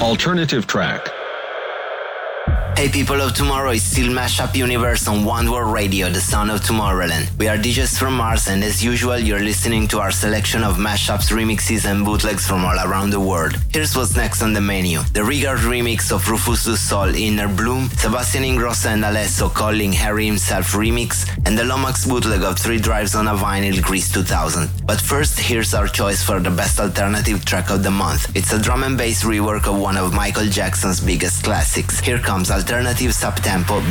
Alternative track. Hey people of tomorrow, it's still Mashup Universe on One World Radio, the sound of Tomorrowland. We are DJs from Mars, and as usual, you're listening to our selection of mashups, remixes and bootlegs from all around the world. Here's what's next on the menu. The Rigard remix of Rufus Du Sol, Inner Bloom, Sebastian Ingrosso and Alesso calling Harry himself remix, and the Lomax bootleg of 3 Drives on a Vinyl Grease 2000. But first, here's our choice for the best alternative track of the month. It's a drum and bass rework of one of Michael Jackson's biggest classics. Here comes alternative subtempo